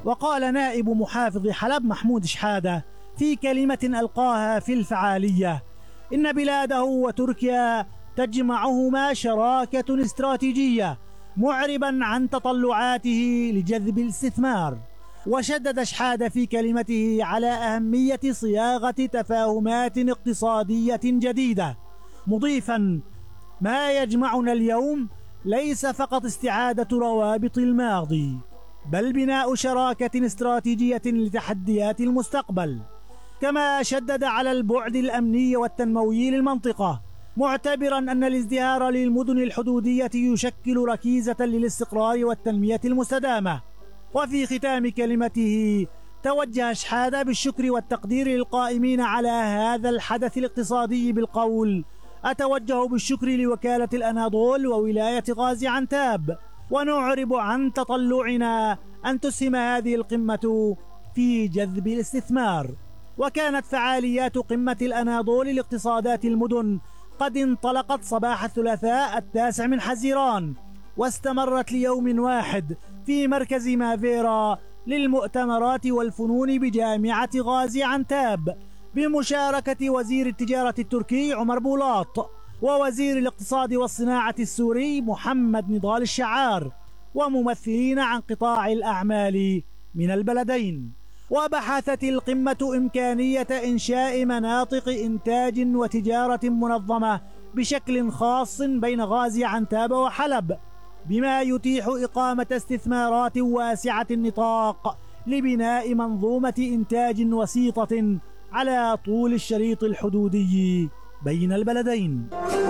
وقال نائب محافظ حلب محمود شحادة في كلمة ألقاها في الفعالية إن بلاده وتركيا تجمعهما شراكة استراتيجية، معربا عن تطلعاته لجذب الاستثمار. وشدد شحادة في كلمته على أهمية صياغة تفاهمات اقتصادية جديدة، مضيفا: ما يجمعنا اليوم ليس فقط استعادة روابط الماضي، بل بناء شراكة استراتيجية لتحديات المستقبل. كما شدد على البعد الأمني والتنموي للمنطقة، معتبرا أن الازدهار للمدن الحدودية يشكل ركيزة للاستقرار والتنمية المستدامة. وفي ختام كلمته توجه شحادة بالشكر والتقدير للقائمين على هذا الحدث الاقتصادي بالقول: أتوجه بالشكر لوكالة الأناضول وولاية غازي عنتاب، ونعرب عن تطلعنا أن تسهم هذه القمة في جذب الاستثمار. وكانت فعاليات قمة الأناضول لاقتصادات المدن قد انطلقت صباح الثلاثاء 9 حزيران، واستمرت ليوم واحد في مركز مافيرا للمؤتمرات والفنون بجامعة غازي عنتاب، بمشاركة وزير التجارة التركي عمر بولاط، ووزير الاقتصاد والصناعة السوري محمد نضال الشعار، وممثلين عن قطاع الأعمال من البلدين. وبحثت القمة إمكانية إنشاء مناطق إنتاج وتجارة منظمة بشكل خاص بين غازي عنتاب وحلب، بما يتيح إقامة استثمارات واسعة النطاق لبناء منظومة إنتاج وسيطة على طول الشريط الحدودي بين البلدين.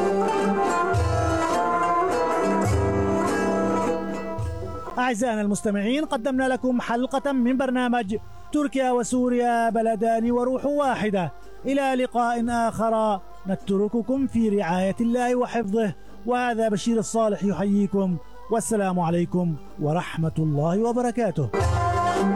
أعزائنا المستمعين، قدمنا لكم حلقة من برنامج تركيا وسوريا بلدان وروح واحدة. إلى لقاء آخر، نترككم في رعاية الله وحفظه، وهذا بشير الصالح يحييكم، والسلام عليكم ورحمة الله وبركاته.